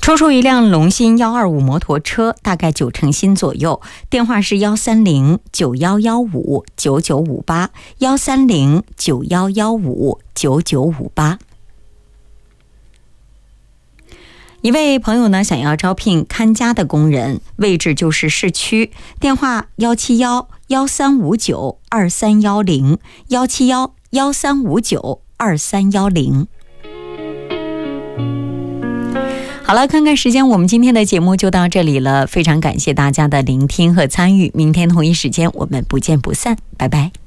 出售一辆龙鑫125摩托车，大概9成新左右。电话是130-9115-9958，130-9115-9958。一位朋友呢想要招聘看家的工人，位置就是市区，电话171-1359-2310，171-1359-2310。好了，看看时间，我们今天的节目就到这里了，非常感谢大家的聆听和参与，明天同一时间我们不见不散，拜拜。